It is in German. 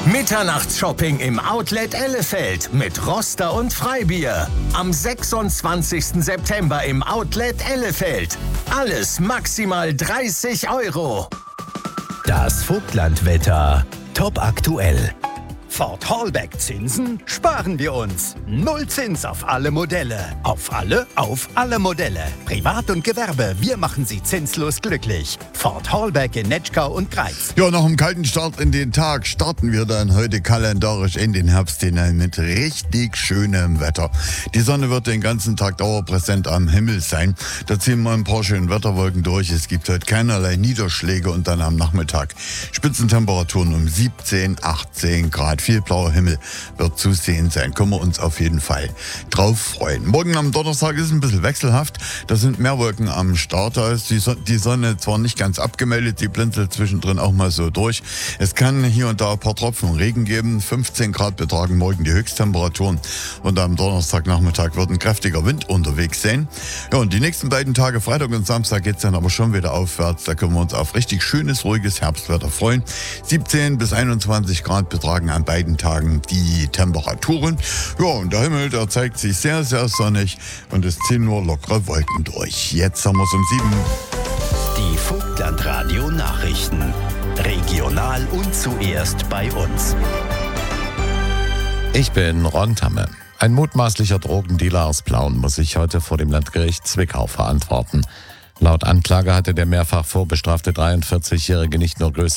Mitternachtsshopping im Outlet Ellefeld mit Roster und Freibier. Am 26. September im Outlet Ellefeld. Alles maximal 30 €. Das Vogtlandwetter. Top aktuell. Ford Hallback Zinsen sparen wir uns. Null Zins auf alle Modelle. Auf alle Modelle. Privat und Gewerbe, wir machen Sie zinslos glücklich. Ford Hallback in Netschkau und Greiz. Ja, nach einem kalten Start in den Tag starten wir dann heute kalendarisch in den Herbst hinein mit richtig schönem Wetter. Die Sonne wird den ganzen Tag dauerpräsent am Himmel sein. Da ziehen wir ein paar schöne Wetterwolken durch. Es gibt heute keinerlei Niederschläge und dann am Nachmittag Spitzentemperaturen um 17, 18 Grad. Viel blauer Himmel wird zu sehen sein. Können wir uns auf jeden Fall drauf freuen. Morgen am Donnerstag ist es ein bisschen wechselhaft. Da sind mehr Wolken am Start. Da ist die Sonne zwar nicht ganz abgemeldet, die blinzelt zwischendrin auch mal so durch. Es kann hier und da ein paar Tropfen Regen geben. 15 Grad betragen morgen die Höchsttemperaturen. Und am Donnerstagnachmittag wird ein kräftiger Wind unterwegs sein. Ja, und die nächsten beiden Tage, Freitag und Samstag, geht es dann aber schon wieder aufwärts. Da können wir uns auf richtig schönes, ruhiges Herbstwetter freuen. 17 bis 21 Grad betragen an beiden Tagen die Temperaturen. Ja, und der Himmel, der zeigt sich sehr, sehr sonnig und es ziehen nur lockere Wolken durch. Jetzt haben wir es um 7. Die Vogtlandradio Nachrichten. Regional und zuerst bei uns. Ich bin Ron Tamme. Ein mutmaßlicher Drogendealer aus Plauen muss sich heute vor dem Landgericht Zwickau verantworten. Laut Anklage hatte der mehrfach vorbestrafte 43-Jährige nicht nur größere